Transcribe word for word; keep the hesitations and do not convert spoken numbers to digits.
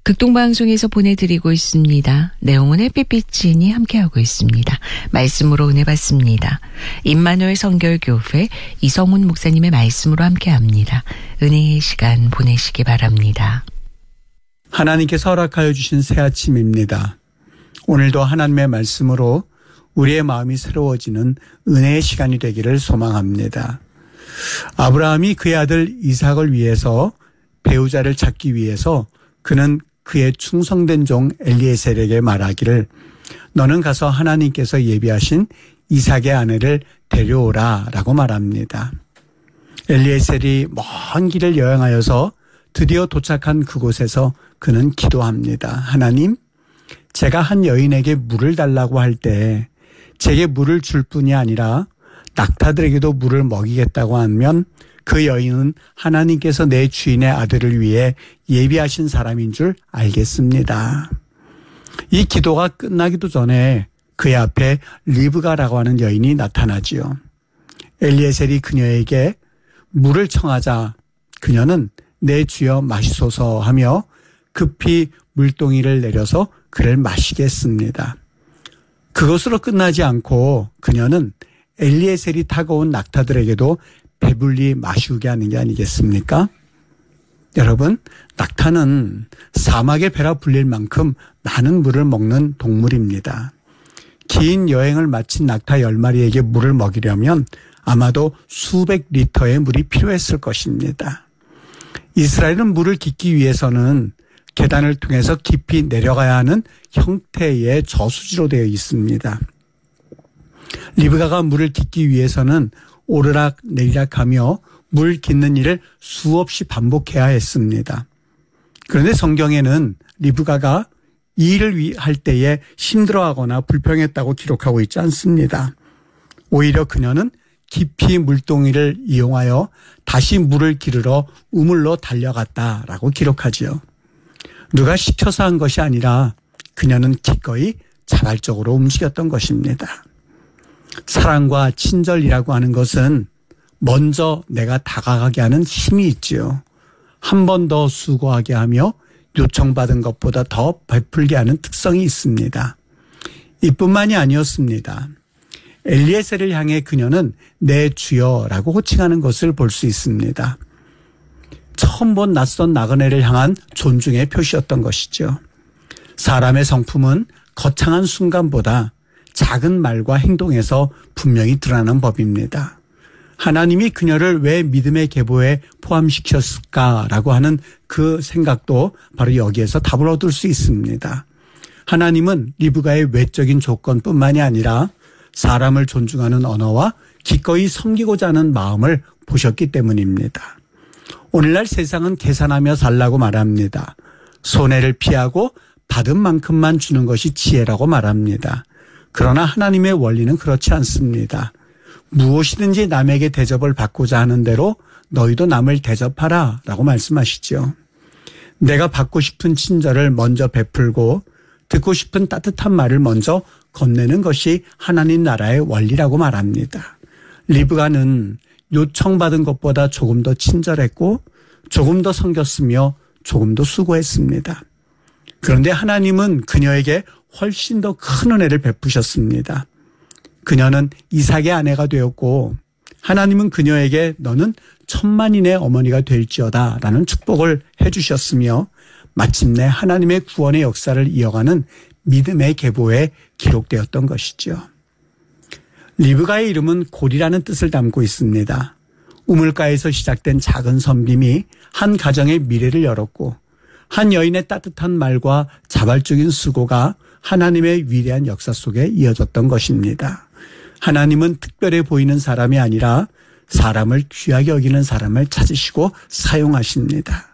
극동방송에서 보내드리고 있습니다. 내용은 햇빛비치니 함께하고 있습니다. 말씀으로 은혜 받습니다. 임마누엘 성결교회 이성훈 목사님의 말씀으로 함께합니다. 은혜의 시간 보내시기 바랍니다. 하나님께서 허락하여 주신 새 아침입니다. 오늘도 하나님의 말씀으로 우리의 마음이 새로워지는 은혜의 시간이 되기를 소망합니다. 아브라함이 그의 아들 이삭을 위해서 배우자를 찾기 위해서 그는 그의 충성된 종 엘리에셀에게 말하기를 너는 가서 하나님께서 예비하신 이삭의 아내를 데려오라 라고 말합니다. 엘리에셀이 먼 길을 여행하여서 드디어 도착한 그곳에서 그는 기도합니다. 하나님, 제가 한 여인에게 물을 달라고 할 때 제게 물을 줄 뿐이 아니라 낙타들에게도 물을 먹이겠다고 하면 그 여인은 하나님께서 내 주인의 아들을 위해 예비하신 사람인 줄 알겠습니다. 이 기도가 끝나기도 전에 그의 앞에 리브가라고 하는 여인이 나타나지요. 엘리에셀이 그녀에게 물을 청하자 그녀는 내 주여 마시소서 하며 급히 물동이를 내려서 그를 마시게 했습니다. 그것으로 끝나지 않고 그녀는 엘리에셀이 타고 온 낙타들에게도 배불리 마시우게 하는 게 아니겠습니까? 여러분, 낙타는 사막의 배라 불릴 만큼 많은 물을 먹는 동물입니다. 긴 여행을 마친 낙타 열 마리에게 물을 먹이려면 아마도 수백 리터의 물이 필요했을 것입니다. 이스라엘은 물을 깃기 위해서는 계단을 통해서 깊이 내려가야 하는 형태의 저수지로 되어 있습니다. 리브가가 물을 깃기 위해서는 오르락 내리락하며 물 깃는 일을 수없이 반복해야 했습니다. 그런데 성경에는 리브가가 이 일을 할 때에 힘들어하거나 불평했다고 기록하고 있지 않습니다. 오히려 그녀는 깊이 물동이를 이용하여 다시 물을 기르러 우물로 달려갔다라고 기록하지요. 누가 시켜서 한 것이 아니라 그녀는 기꺼이 자발적으로 움직였던 것입니다. 사랑과 친절이라고 하는 것은 먼저 내가 다가가게 하는 힘이 있지요. 한 번 더 수고하게 하며 요청받은 것보다 더 베풀게 하는 특성이 있습니다. 이뿐만이 아니었습니다. 엘리에셀을 향해 그녀는 내 주여라고 호칭하는 것을 볼 수 있습니다. 처음 본 낯선 나그네를 향한 존중의 표시였던 것이죠. 사람의 성품은 거창한 순간보다 작은 말과 행동에서 분명히 드러나는 법입니다. 하나님이 그녀를 왜 믿음의 계보에 포함시켰을까라고 하는 그 생각도 바로 여기에서 답을 얻을 수 있습니다. 하나님은 리브가의 외적인 조건뿐만이 아니라 사람을 존중하는 언어와 기꺼이 섬기고자 하는 마음을 보셨기 때문입니다. 오늘날 세상은 계산하며 살라고 말합니다. 손해를 피하고 받은 만큼만 주는 것이 지혜라고 말합니다. 그러나 하나님의 원리는 그렇지 않습니다. 무엇이든지 남에게 대접을 받고자 하는 대로 너희도 남을 대접하라 라고 말씀하시죠. 내가 받고 싶은 친절을 먼저 베풀고 듣고 싶은 따뜻한 말을 먼저 건네는 것이 하나님 나라의 원리라고 말합니다. 리브가는 요청받은 것보다 조금 더 친절했고 조금 더 섬겼으며 조금 더 수고했습니다. 그런데 하나님은 그녀에게 훨씬 더 큰 은혜를 베푸셨습니다. 그녀는 이삭의 아내가 되었고 하나님은 그녀에게 너는 천만인의 어머니가 될지어다 라는 축복을 해주셨으며 마침내 하나님의 구원의 역사를 이어가는 믿음의 계보에 기록되었던 것이죠. 리브가의 이름은 골이라는 뜻을 담고 있습니다. 우물가에서 시작된 작은 섬김이 한 가정의 미래를 열었고 한 여인의 따뜻한 말과 자발적인 수고가 하나님의 위대한 역사 속에 이어졌던 것입니다. 하나님은 특별해 보이는 사람이 아니라 사람을 귀하게 여기는 사람을 찾으시고 사용하십니다.